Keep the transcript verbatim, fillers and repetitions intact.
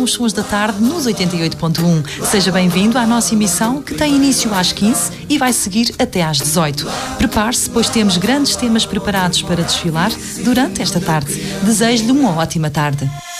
com os sons da tarde nos oitenta e oito ponto um. Seja bem-vindo à nossa emissão, que tem início às quinze e vai seguir até às dezoito. Prepare-se, pois temos grandes temas preparados para desfilar durante esta tarde. Desejo-lhe uma ótima tarde.